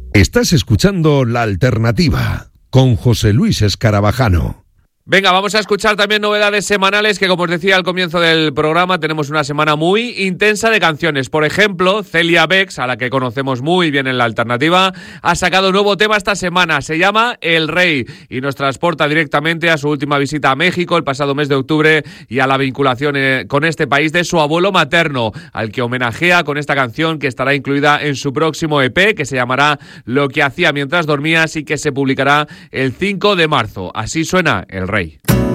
Estás escuchando La Alternativa con José Luis Escarabajano. Venga, vamos a escuchar también novedades semanales que, como os decía al comienzo del programa, tenemos una semana muy intensa de canciones. Por ejemplo, Celia Bex, a la que conocemos muy bien en La Alternativa, ha sacado un nuevo tema esta semana. Se llama El Rey y nos transporta directamente a su última visita a México el pasado mes de octubre y a la vinculación con este país de su abuelo materno, al que homenajea con esta canción que estará incluida en su próximo EP, que se llamará Lo que hacía mientras dormías y que se publicará el 5 de marzo. Así suena El Rey.